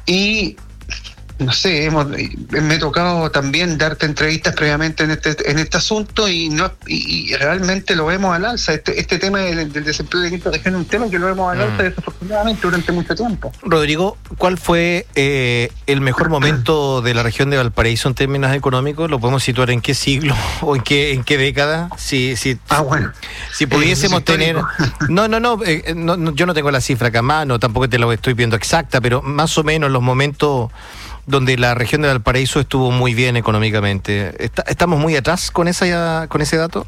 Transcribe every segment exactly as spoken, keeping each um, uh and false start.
y no sé, hemos, me he tocado también darte entrevistas previamente en este en este asunto y no y, y realmente lo vemos al alza. Este, este tema del, del desempleo de quinta región es un tema que lo vemos al alza mm. desafortunadamente durante mucho tiempo. Rodrigo, ¿cuál fue eh, el mejor momento de la región de Valparaíso en términos económicos? ¿Lo podemos situar en qué siglo o en qué en qué década? Si si ah bueno, si pudiésemos tener no no no, eh, no no yo no tengo la cifra acá a mano, tampoco te la estoy viendo exacta, pero más o menos los momentos donde la región de Valparaíso estuvo muy bien económicamente. ¿Está, ¿Estamos muy atrás con esa con ese dato?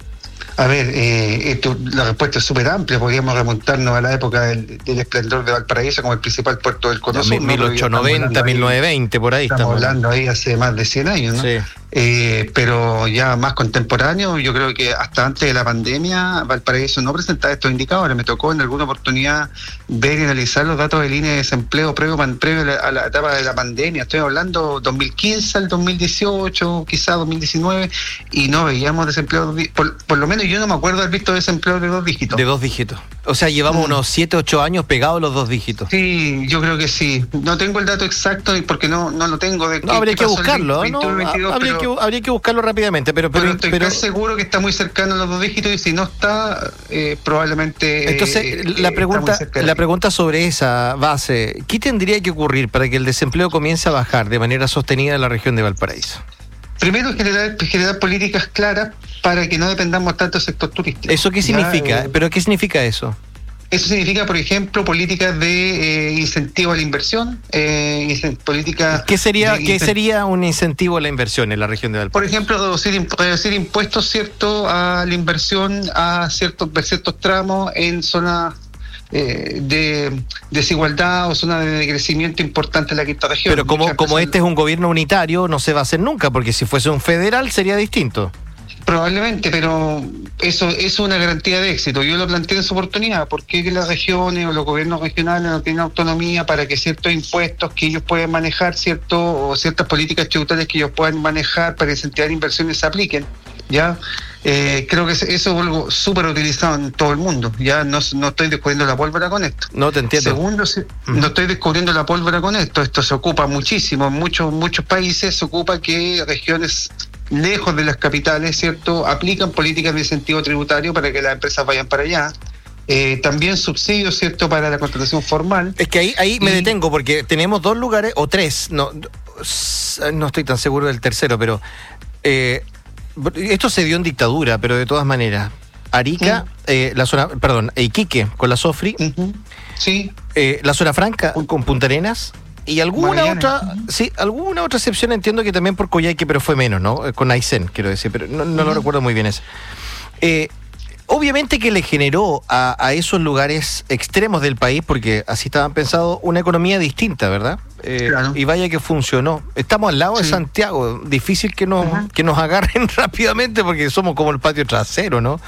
A ver, eh, esto, la respuesta es súper amplia. Podríamos remontarnos a la época del, del esplendor de Valparaíso como el principal puerto del Cono Sur, mil ochocientos noventa, mil novecientos veinte, por ahí estamos. Estamos hablando ahí hace más de cien años, ¿no? Sí. Eh, pero ya más contemporáneo, yo creo que hasta antes de la pandemia Valparaíso no presentaba estos indicadores. Me tocó en alguna oportunidad ver y analizar los datos del I N E de desempleo previo, previo a, la, a la etapa de la pandemia. Estoy hablando dos mil quince al dos mil dieciocho, quizás dos mil diecinueve, y no veíamos desempleo, por, por lo menos yo no me acuerdo haber visto desempleo de dos dígitos. De dos dígitos. O sea, llevamos mm. unos siete, ocho años pegados a los dos dígitos. Sí, yo creo que sí. No tengo el dato exacto porque no no lo tengo. De no, habría que buscarlo, ¿no? veintidós, habría, pero, que, habría que buscarlo rápidamente, pero... Pero, pero estoy pero, casi seguro que está muy cercano a los dos dígitos y si no está, eh, probablemente... Entonces, eh, la, pregunta, la pregunta sobre esa base, ¿qué tendría que ocurrir para que el desempleo comience a bajar de manera sostenida en la región de Valparaíso? Primero, generar, generar políticas claras para que no dependamos tanto del sector turístico. ¿Eso qué significa? Ya, eh, ¿Pero qué significa eso? Eso significa, por ejemplo, políticas de eh, incentivo a la inversión, eh, políticas... ¿Qué sería, ¿qué sería un incentivo a la inversión en la región de Valparaíso? Por ejemplo, reducir, reducir impuestos, ¿cierto?, a la inversión a ciertos, ciertos tramos en zonas eh, de desigualdad o zonas de crecimiento importante en la quinta región. Pero como, como este es un gobierno unitario, no se va a hacer nunca, porque si fuese un federal sería distinto. Probablemente, pero eso es una garantía de éxito. Yo lo planteé en su oportunidad. ¿Por qué las regiones o los gobiernos regionales no tienen autonomía para que ciertos impuestos que ellos pueden manejar, cierto o ciertas políticas tributarias que ellos puedan manejar para incentivar inversiones se apliquen? ¿Ya? Eh, creo que eso es algo súper utilizado en todo el mundo. Ya no, no estoy descubriendo la pólvora con esto. No te entiendo. Segundo, uh-huh. no estoy descubriendo la pólvora con esto. Esto se ocupa muchísimo. En muchos, muchos países se ocupa que regiones lejos de las capitales, ¿cierto?, aplican políticas de incentivo tributario para que las empresas vayan para allá. Eh, también subsidios, ¿cierto?, para la contratación formal. Es que ahí, ahí y... me detengo porque tenemos dos lugares, o tres, no, no estoy tan seguro del tercero, pero eh, esto se dio en dictadura, pero de todas maneras. Arica, ¿Mm? eh, la zona, perdón, Iquique con la Sofri, uh-huh. sí, eh, la zona franca con Punta Arenas. Y alguna Magallanes. otra, sí, alguna otra excepción entiendo que también por Coyhaique, pero fue menos, ¿no? Con Aysén, quiero decir, pero no, no uh-huh. lo recuerdo muy bien eso. Eh, obviamente que le generó a, a esos lugares extremos del país, porque así estaban pensados, una economía distinta, ¿verdad? Eh, claro. Y vaya que funcionó. Estamos al lado sí. de Santiago, difícil que nos, uh-huh. que nos agarren rápidamente porque somos como el patio trasero, ¿no?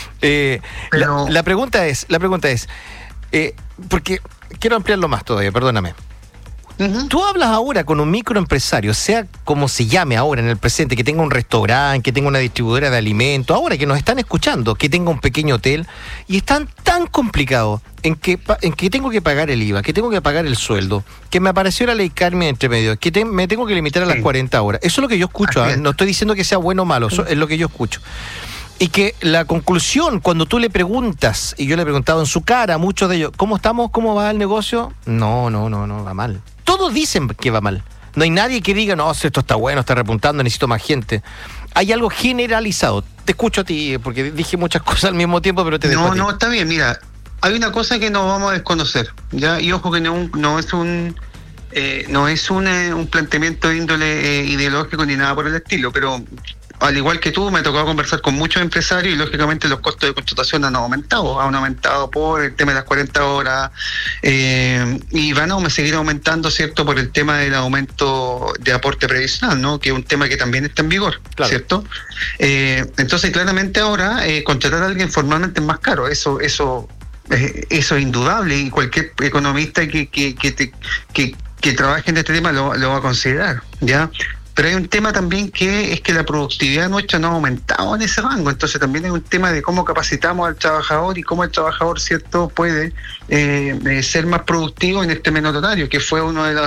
Eh, pero... la, la pregunta es, la pregunta es, eh, porque quiero ampliarlo más todavía, perdóname. Uh-huh. Tú hablas ahora con un microempresario, sea como se llame ahora en el presente, que tenga un restaurante, que tenga una distribuidora de alimentos, ahora que nos están escuchando, que tenga un pequeño hotel, y están tan complicados en que, en que tengo que pagar el I V A, que tengo que pagar el sueldo, que me apareció la ley Carmen entre medio, que te, me tengo que limitar a las sí. cuarenta horas. Eso es lo que yo escucho, ¿eh? No estoy diciendo que sea bueno o malo, eso es lo que yo escucho. Y que la conclusión, cuando tú le preguntas, y yo le he preguntado en su cara a muchos de ellos, ¿cómo estamos? ¿Cómo va el negocio? No, no, no, no, va mal. Todos dicen que va mal. No hay nadie que diga, no, esto está bueno, está repuntando, necesito más gente. Hay algo generalizado. Te escucho a ti, porque dije muchas cosas al mismo tiempo, pero te dejo No, a ti. no, está bien, mira, hay una cosa que no vamos a desconocer, ¿ya? Y ojo que no, no es un eh, no es un, eh, un planteamiento de índole eh, ideológico ni nada por el estilo, pero al igual que tú, me ha tocado conversar con muchos empresarios y lógicamente los costos de contratación han aumentado, han aumentado por el tema de las cuarenta horas eh, y van a seguir aumentando, ¿cierto?, por el tema del aumento de aporte previsional, ¿no?, que es un tema que también está en vigor, claro. ¿cierto? Eh, entonces, claramente ahora eh, contratar a alguien formalmente es más caro, eso eso eh, eso es indudable y cualquier economista que que que, te, que, que trabaje en este tema lo, lo va a considerar, ¿ya? Pero hay un tema también que es que la productividad nuestra no ha aumentado en ese rango, entonces también hay un tema de cómo capacitamos al trabajador y cómo el trabajador, cierto, puede eh, ser más productivo en este menor horario, que fue uno de los